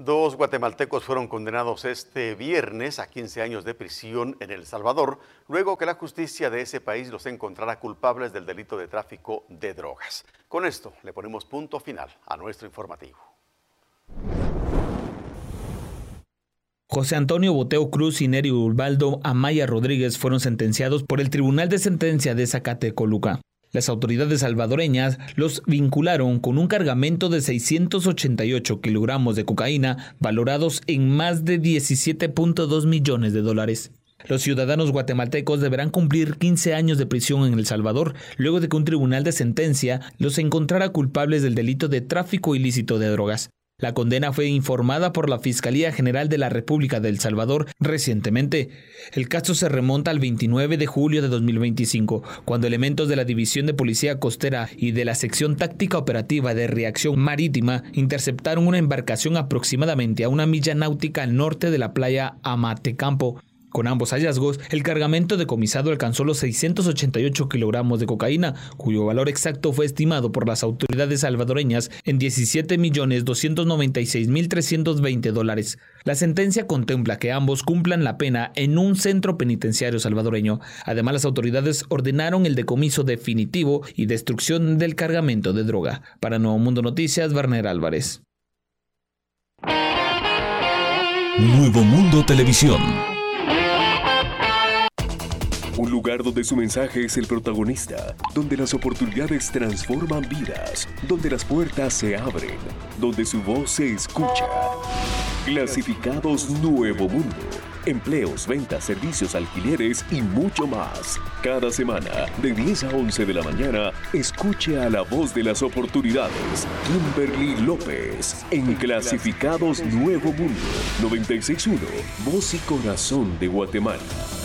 Dos guatemaltecos fueron condenados este viernes a 15 años de prisión en El Salvador, luego que la justicia de ese país los encontrara culpables del delito de tráfico de drogas. Con esto le ponemos punto final a nuestro informativo. José Antonio Boteo Cruz y Neri Ubaldo Amaya Rodríguez fueron sentenciados por el Tribunal de Sentencia de Zacatecoluca. Las autoridades salvadoreñas los vincularon con un cargamento de 688 kilogramos de cocaína valorados en más de 17.2 millones de dólares. Los ciudadanos guatemaltecos deberán cumplir 15 años de prisión en El Salvador, luego de que un tribunal de sentencia los encontrara culpables del delito de tráfico ilícito de drogas. La condena fue informada por la Fiscalía General de la República de El Salvador recientemente. El caso se remonta al 29 de julio de 2025, cuando elementos de la División de Policía Costera y de la Sección Táctica Operativa de Reacción Marítima interceptaron una embarcación aproximadamente a 1 milla náutica al norte de la playa Amatecampo. Con ambos hallazgos, el cargamento decomisado alcanzó los 688 kilogramos de cocaína, cuyo valor exacto fue estimado por las autoridades salvadoreñas en $17.296.320. La sentencia contempla que ambos cumplan la pena en un centro penitenciario salvadoreño. Además, las autoridades ordenaron el decomiso definitivo y destrucción del cargamento de droga. Para Nuevo Mundo Noticias, Werner Álvarez. Nuevo Mundo Televisión. Un lugar donde su mensaje es el protagonista, donde las oportunidades transforman vidas, donde las puertas se abren, donde su voz se escucha. Clasificados Nuevo Mundo. Empleos, ventas, servicios, alquileres y mucho más. Cada semana, de 10 a 11 de la mañana, escuche a la voz de las oportunidades, Kimberly López, en Clasificados Nuevo Mundo, 96.1, Voz y Corazón de Guatemala.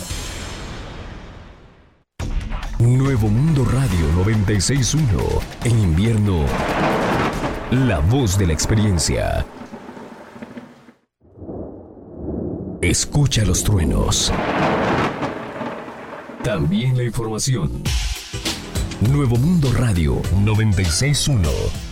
Nuevo Mundo Radio 96.1. En invierno, la voz de la experiencia. Escucha los truenos. También la información. Nuevo Mundo Radio 96.1.